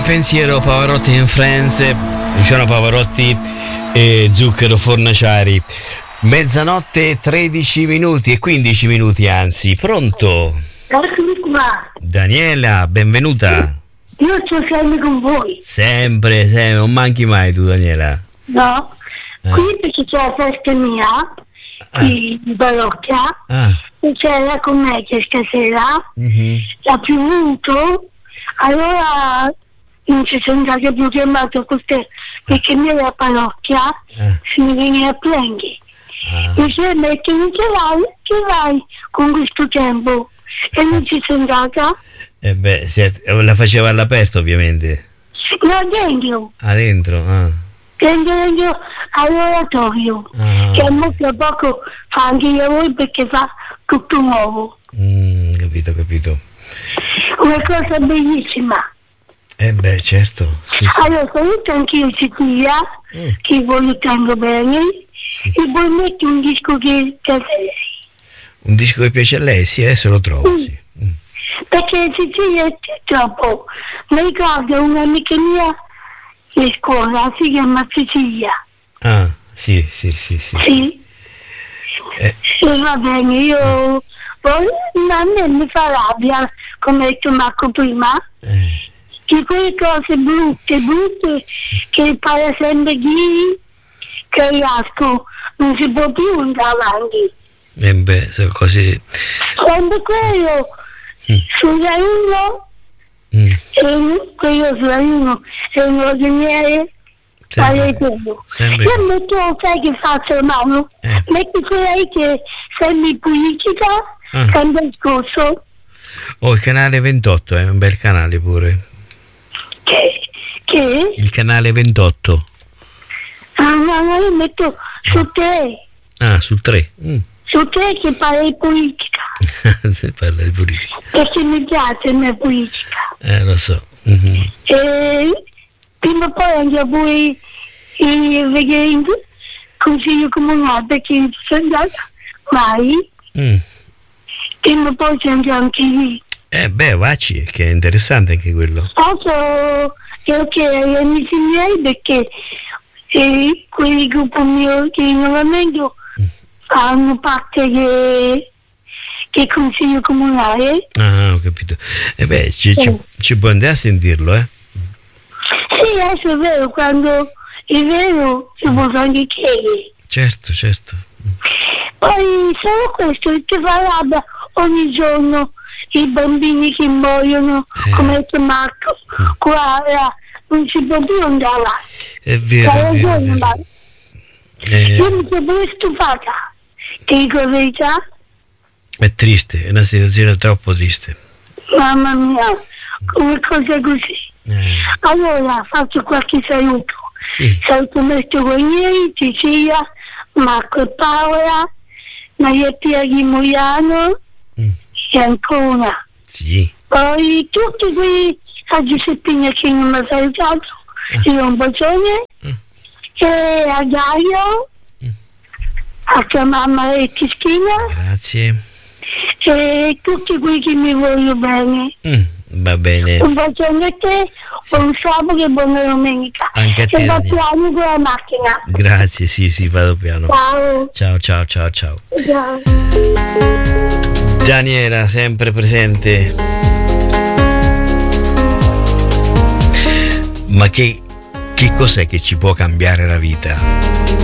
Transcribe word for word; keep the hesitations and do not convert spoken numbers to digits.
Va pensiero Pavarotti in France, Luciano Pavarotti e Zucchero Fornaciari. Mezzanotte tredici minuti e quindici minuti anzi. Pronto? Eccomi qua. Daniela, benvenuta. Io sto sempre con voi. Sempre, sempre, non manchi mai tu, Daniela. No, Eh. qui perché c'è la festa mia, qui di parrocchia, Ah. e c'è la commedia stasera, Mhm. ha piovuto, allora non ci sono state più chiamato con te, perché nella parrocchia Eh. si mi viene a prendere. Ah. Mi sembra che non ce l'hai, ce l'hai con questo tempo, e non ci sono andata, Eh beh, se- la faceva all'aperto ovviamente. ma dentro, Ah, dentro? Ah. dentro, dentro all'oratorio. Ah. Che molto poco fa anche i lavori perché fa tutto nuovo. Mm, capito, capito. Una cosa bellissima. Eh beh, certo. Sì, sì. Allora saluto anche io Cecilia, Mm. che voglio tanto bene, Sì. e poi metto un disco che piace a lei. Un disco che piace a lei? Sì, adesso lo trovo, sì. Mm. Perché Cecilia è troppo. Mi ricordo un'amica mia di scuola, si chiama Cecilia. Ah, sì, sì, sì, sì. Sì. Eh. E va bene, io poi ma a me mi fa rabbia, come ha detto Marco prima. Eh. Che quelle cose brutte, brutte, che pare sempre di Caiasco, non si può più andare avanti. Eh beh, sono così. Sempre quello, Mm. sulla uno, Mm. e quello sulla uno, e uno dei miei, Sempre- pare quello. sempre- Io metto, sai che faccio la mano? Eh. Metto lei che sembri politica, Ah. cambia il discorso, Oh, il canale ventotto è un bel canale pure. che, che, Il canale ventotto. ah no, no, io metto su te. Ah, sul tre. Mm. Su te che parli di politica, Se parla di politica. perché mi piace la mia politica. Eh, lo so. Mhm. E prima o poi andiamo pure a vedere il consiglio comunale, perché non ci sono andata mai. Mm. Prima o poi ci andiamo anche lì. Eh beh, vacci, che è interessante anche quello. Posso io chiedere agli amici miei perché eh, quelli gruppo mio di rinnovamento fanno parte che, che consiglio comunale. Ah, ho capito. E beh, ci, ci, ci può andare a sentirlo, eh? Sì, adesso è vero, quando è vero si può anche chiedere. Certo, certo. Poi solo questo ti fa rabbia ogni giorno i bambini che muoiono, Eh. come ha detto Marco, guarda, non si può più andare avanti. È vero, Hai è vero, è ragione, vero. ma Eh, io mi sono pure stufata, ti dico la verità, è triste, è una situazione troppo triste. mamma mia, come cose così. Eh, Allora faccio qualche saluto. sì. Saluto Mesto Guarnieri, Cecilia, Marco e Paola, Maria Pia di Moiano Mm. e ancora. Sì. Poi tutti quelli a Giuseppina che non mi ha salutato, io un bacione, Mm. e a Dario, Mm. a tua mamma e Tischina, Grazie. e tutti quelli che mi vogliono bene. Mm, va bene. Un bacione a te, buon sabato e buona domenica. Anche a te, E va Daniela. piano con la macchina. Grazie, sì, sì, vado piano. Ciao. Ciao, ciao, ciao, ciao. Ciao. Daniela, sempre presente. Ma che, che cos'è che ci può cambiare la vita?